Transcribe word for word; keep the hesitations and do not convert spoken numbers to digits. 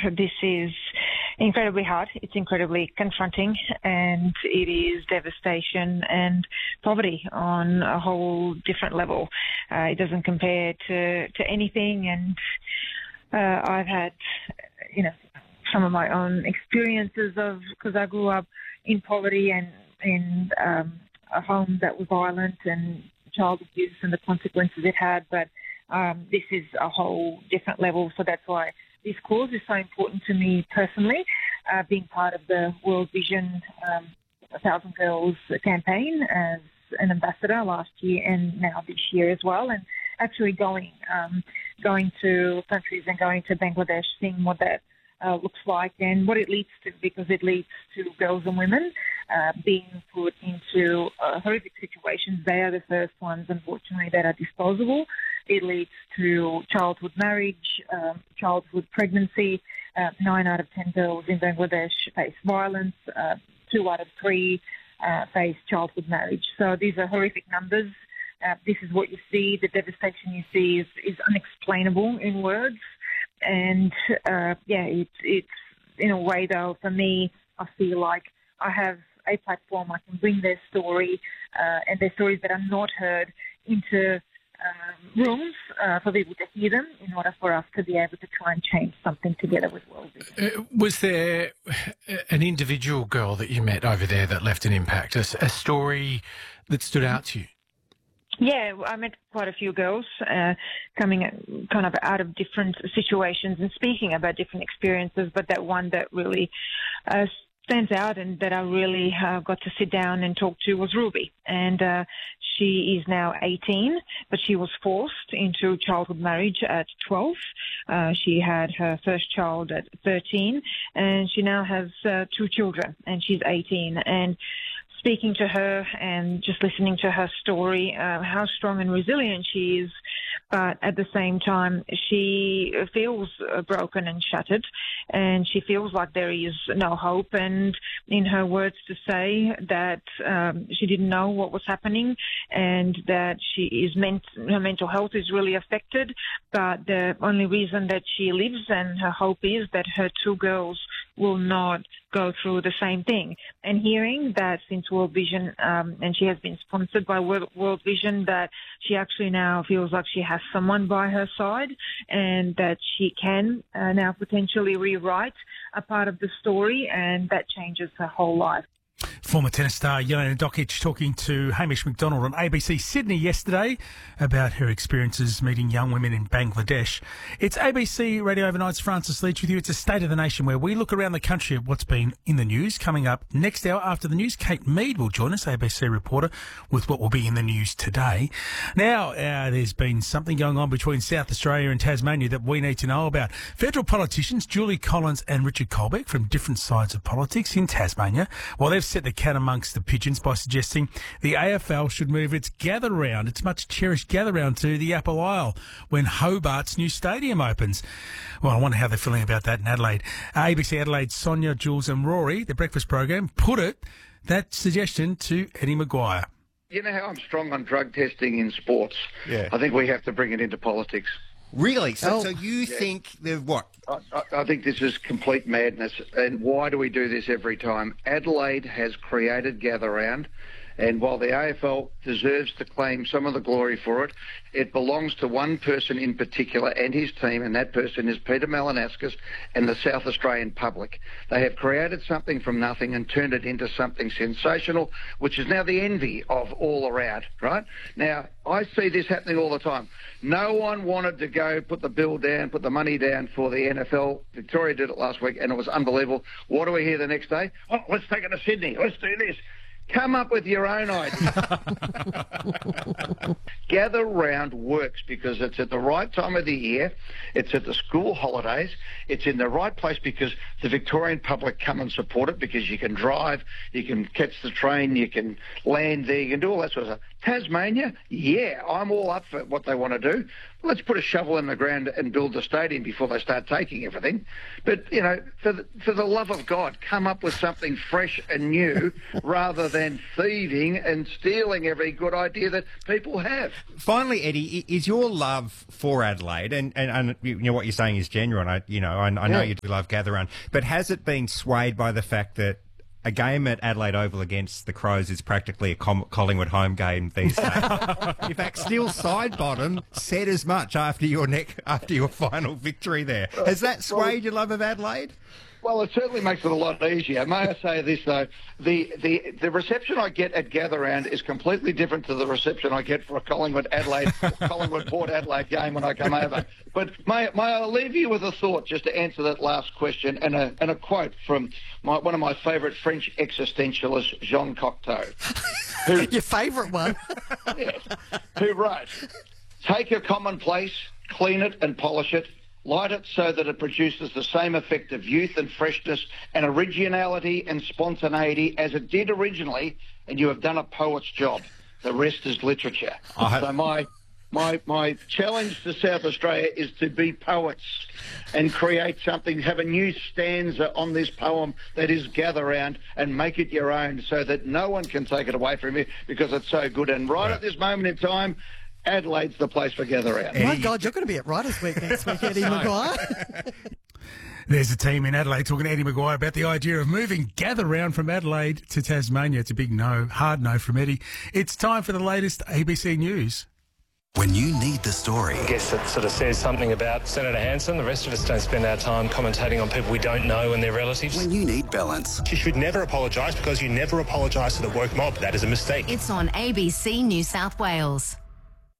this is incredibly hard. It's incredibly confronting, and it is devastation and poverty on a whole different level. Uh, it doesn't compare to, to anything, and uh, I've had, you know, some of my own experiences of, because I grew up in poverty and in um, a home that was violent and child abuse and the consequences it had, but um, this is a whole different level, so that's why this cause is so important to me personally, uh, being part of the World Vision um, one thousand Girls campaign as an ambassador last year and now this year as well, and actually going um, going to countries and going to Bangladesh, seeing what that uh, looks like and what it leads to, because it leads to girls and women uh, being put into uh, horrific situations. They are the first ones, unfortunately, that are disposable. It leads to childhood marriage, um, childhood pregnancy. Uh, nine out of ten girls in Bangladesh face violence. Uh, two out of three uh, face childhood marriage. So these are horrific numbers. Uh, this is what you see. The devastation you see is, is unexplainable in words. And, uh, yeah, it's, it's in a way, though, for me, I feel like I have a platform. I can bring their story uh, and their stories that are not heard into Um, rooms uh, for people to hear them in order for us to be able to try and change something together with World Vision. Uh, was there an individual girl that you met over there that left an impact, a, a story that stood out to you? Yeah, I met quite a few girls uh, coming kind of out of different situations and speaking about different experiences, but that one that really uh, stands out and that I really uh, got to sit down and talk to was Ruby. And uh, she is now eighteen, but she was forced into childhood marriage at twelve. Uh, she had her first child at thirteen, and she now has uh, two children, and she's eighteen. And speaking to her and just listening to her story, uh, how strong and resilient she is, but at the same time, she feels uh, broken and shattered, and she feels like there is no hope. And in her words, to say that um, she didn't know what was happening, and that she is meant her mental health is really affected. But the only reason that she lives and her hope is that her two girls will not go through the same thing. And hearing that since World Vision, um, and she has been sponsored by World, World Vision, that she actually now feels like she has someone by her side, and that she can uh, now potentially rewrite a part of the story, and that changes her whole life. Former tennis star Jelena Dokic talking to Hamish McDonald on A B C Sydney yesterday about her experiences meeting young women in Bangladesh. It's A B C Radio Overnight's Francis Leach with you. It's a State of the Nation where we look around the country at what's been in the news. Coming up next hour after the news, Kate Mead will join us, A B C reporter, with what will be in the news today. Now, uh, there's been something going on between South Australia and Tasmania that we need to know about. Federal politicians Julie Collins and Richard Colbeck from different sides of politics in Tasmania, well, they've set the cat amongst the pigeons by suggesting the A F L should move its gather round, its much cherished gather round, to the Apple Isle when Hobart's new stadium opens. Well, I wonder how they're feeling about that in Adelaide. A B C Adelaide's Sonia, Jules and Rory, the breakfast program, put it, that suggestion to Eddie Maguire. You know how I'm strong on drug testing in sports? Yeah. I think we have to bring it into politics. Really? So, Oh, so you yeah. think they've what? I, I, I think this is complete madness. And why do we do this every time? Adelaide has created Gather Round, and while the A F L deserves to claim some of the glory for it, it belongs to one person in particular and his team, and that person is Peter Malinauskas and the South Australian public. They have created something from nothing and turned it into something sensational, which is now the envy of all around, right? Now, I see this happening all the time. No one wanted to go put the bill down, put the money down for the N F L. Victoria did it last week, and it was unbelievable. What do we hear the next day? Oh, let's take it to Sydney. Let's do this. Come up with your own idea. Gather Round works because it's at the right time of the year, it's at the school holidays, it's in the right place because the Victorian public come and support it, because you can drive, you can catch the train, you can land there, you can do all that sort of stuff. Tasmania, yeah, I'm all up for what they want to do. Let's put a shovel in the ground and build the stadium before they start taking everything. But, you know, for the, for the love of God, come up with something fresh and new rather than thieving and stealing every good idea that people have. Finally, Eddie, is your love for Adelaide, and, and, and you know what you're saying is genuine, I, you know, I, I know Yeah. you do love Gather Round, but has it been swayed by the fact that a game at Adelaide Oval against the Crows is practically a Com- Collingwood home game these days? In fact, Steele Sidebottom said as much after your neck after your final victory there. Has that swayed your love of Adelaide? Well, it certainly makes it a lot easier. May I say this, though? The, the, the reception I get at Gather Round is completely different to the reception I get for a Collingwood Adelaide, Collingwood Port Adelaide game when I come over. But may, may I leave you with a thought just to answer that last question, and a, and a quote from my, one of my favourite French existentialists, Jean Cocteau. Who, Your favourite one? yes, who wrote, "Take a commonplace, clean it and polish it, light it so that it produces the same effect of youth and freshness and originality and spontaneity as it did originally, and you have done a poet's job. The rest is literature." I- So my my my challenge to South Australia is to be poets and create something, have a new stanza on this poem that is Gather Round, and make it your own so that no one can take it away from you because it's so good. And right, right. at this moment in time, Adelaide's the place for Gather Round. My God, you're going to be at Writers' Week next week, Eddie Maguire. There's a team in Adelaide talking to Eddie Maguire about the idea of moving Gather Round from Adelaide to Tasmania. It's a big no, hard no from Eddie. It's time for the latest A B C News. When you need the story. I guess it sort of says something about Senator Hanson. The rest of us don't spend our time commentating on people we don't know and their relatives. When you need balance. You should never apologise because you never apologise to the woke mob. That is a mistake. It's on A B C New South Wales.